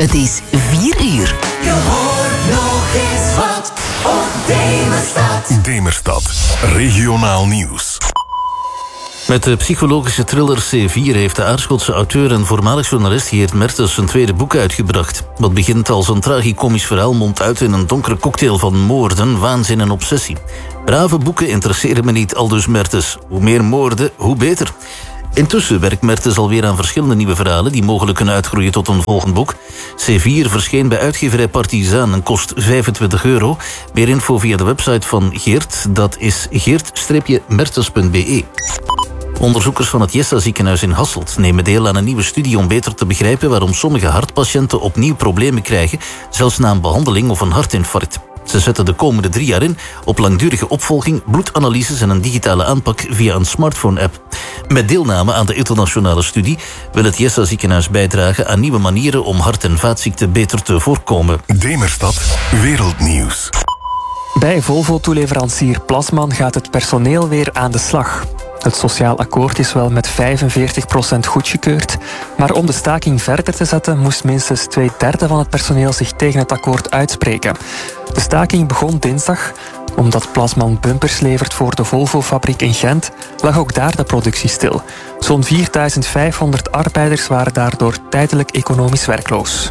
Het is 4 uur. Je hoort nog eens wat op Demerstad. Demerstad, regionaal nieuws. Met de psychologische thriller C4 heeft de Aarschotse auteur en voormalig journalist Geert Mertens zijn tweede boek uitgebracht. Wat begint als een tragicomisch verhaal mondt uit in een donkere cocktail van moorden, waanzin en obsessie. Brave boeken interesseren me niet, aldus Mertens. Hoe meer moorden, hoe beter. Intussen werkt Mertens alweer aan verschillende nieuwe verhalen die mogelijk kunnen uitgroeien tot een volgend boek. C4 verscheen bij uitgeverij Partizaan en kost €25. Meer info via de website van Geert, dat is geert-mertens.be. Onderzoekers van het Jessa ziekenhuis in Hasselt nemen deel aan een nieuwe studie om beter te begrijpen waarom sommige hartpatiënten opnieuw problemen krijgen, zelfs na een behandeling of een hartinfarct. Ze zetten de komende 3 jaar in op langdurige opvolging, bloedanalyses en een digitale aanpak via een smartphone-app. Met deelname aan de internationale studie wil het Jessa ziekenhuis bijdragen aan nieuwe manieren om hart- en vaatziekten beter te voorkomen. Demerstad, wereldnieuws. Bij Volvo-toeleverancier Plasman gaat het personeel weer aan de slag. Het sociaal akkoord is wel met 45% goedgekeurd, maar om de staking verder te zetten moest minstens 2/3 van het personeel zich tegen het akkoord uitspreken. De staking begon dinsdag. Omdat Plasman bumpers levert voor de Volvo-fabriek in Gent, lag ook daar de productie stil. Zo'n 4500 arbeiders waren daardoor tijdelijk economisch werkloos.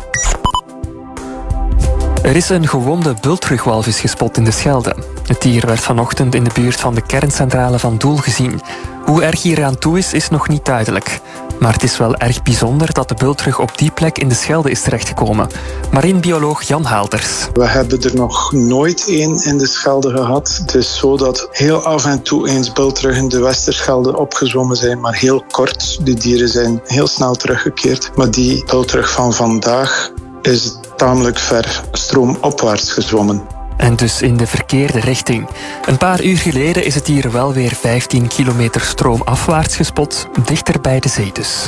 Er is een gewonde bultrugwalvis gespot in de Schelde. Het dier werd vanochtend in de buurt van de kerncentrale van Doel gezien. Hoe erg hij eraan toe is nog niet duidelijk. Maar het is wel erg bijzonder dat de bultrug op die plek in de Schelde is terechtgekomen. Marinebioloog Jan Haalders. We hebben er nog nooit één in de Schelde gehad. Het is zo dat heel af en toe eens bultruggen de Westerschelde opgezwommen zijn, maar heel kort. Die dieren zijn heel snel teruggekeerd. Maar die bultrug van vandaag is tamelijk ver stroomopwaarts gezwommen. En dus in de verkeerde richting. Een paar uur geleden is het hier wel weer 15 kilometer stroomafwaarts gespot, dichter bij de zee dus.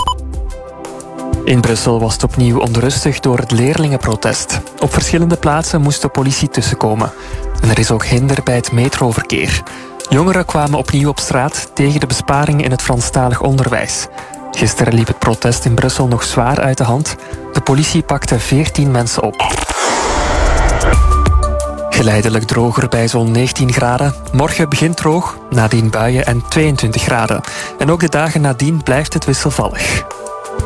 In Brussel was het opnieuw onrustig door het leerlingenprotest. Op verschillende plaatsen moest de politie tussenkomen. En er is ook hinder bij het metroverkeer. Jongeren kwamen opnieuw op straat tegen de besparingen in het Franstalig onderwijs. Gisteren liep het protest in Brussel nog zwaar uit de hand. De politie pakte 14 mensen op. Geleidelijk droger bij zo'n 19 graden. Morgen begint droog, nadien buien en 22 graden. En ook de dagen nadien blijft het wisselvallig.